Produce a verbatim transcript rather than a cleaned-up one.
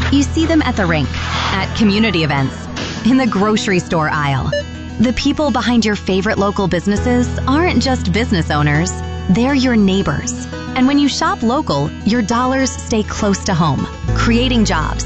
You see them at the rink, at community events, in the grocery store aisle. The people behind your favorite local businesses aren't just business owners, they're your neighbors. And when you shop local, your dollars stay close to home, creating jobs,